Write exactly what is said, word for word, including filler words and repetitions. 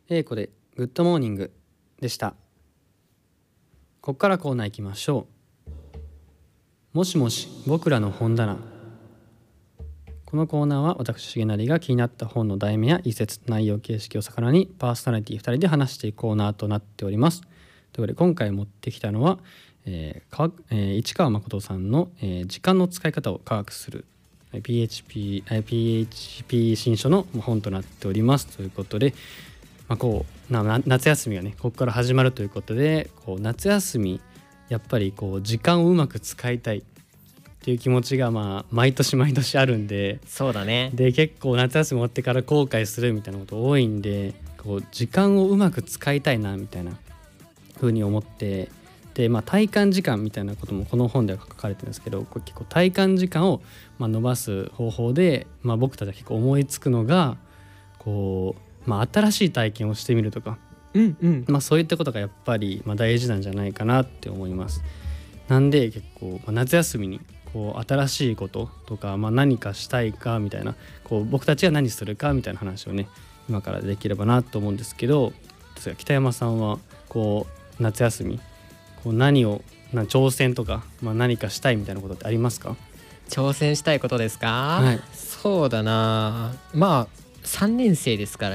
英子でグッドモーニングでした。ここからコーナー行きましょう。もしもし僕らの本棚。このコーナーは私重成が気になった本の題名や一節内容形式を魚にパーソナリティふたりで話していくコーナーとなっております。ということで今回持ってきたのは、えーかえー、市川誠さんの、えー、時間の使い方を科学する ピーエイチピー、ピーエイチピー 新書の本となっております。ということで、まあ、こうな夏休みがねここから始まるということで、こう夏休みやっぱりこう時間をうまく使いたいっていう気持ちがまあ毎年毎年あるんで、 そうだね。 で結構夏休み終わってから後悔するみたいなこと多いんで、こう時間をうまく使いたいなみたいな風に思って、でまあ体感時間みたいなこともこの本では書かれてるんですけど、これ結構体感時間をまあ伸ばす方法で、まあ、僕たちは結構思いつくのがこう、まあ、新しい体験をしてみるとか、 うんうん。 まあ、そういったことがやっぱりまあ大事なんじゃないかなって思います。なんで結構、まあ、夏休みにこう新しいこととか、まあ、何かしたいかみたいな、こう僕たちが何するかみたいな話をね今からできればなと思うんですけど、ですが北山さんはこう夏休みこう何をな挑戦とか、まあ、何かしたいみたいなことってありますか？ 挑戦したいことですか？ はい、 そうだな、まあさんねん生ですから